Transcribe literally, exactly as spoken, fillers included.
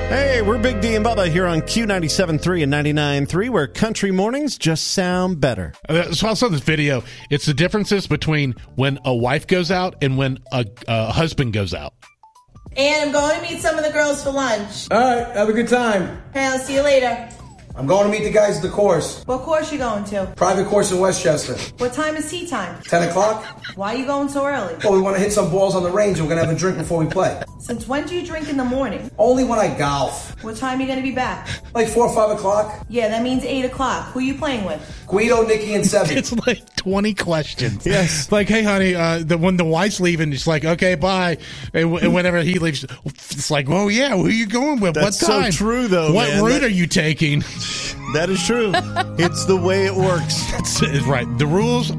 Hey, we're Big D and Bubba here on Q ninety-seven point three and ninety-nine point three, where country mornings just sound better. Uh, so I saw this video. It's the differences between when a wife goes out and when a, a husband goes out. And I'm going to meet some of the girls for lunch. All right, have a good time. Okay, I'll see you later. I'm going to meet the guys at the course. What course you going to? Private course in Westchester. What time is tea time? ten o'clock? Why are you going so early? Oh, we want to hit some balls on the range and we're going to have a drink before we play. Since when do you drink in the morning? Only when I golf. What time are you going to be back? Like four or five o'clock. Yeah, that means eight o'clock. Who are you playing with? Guido, Nikki, and Sevi. It's like twenty questions. Yes. Like, hey, honey, uh, the, when the wife's leaving, it's like, okay, bye. And, w- and whenever he leaves, it's like, oh, yeah, who are you going with? That's what time? so true, though, What man. route That- are you taking? That is true. It's the way it works. That's right. The rules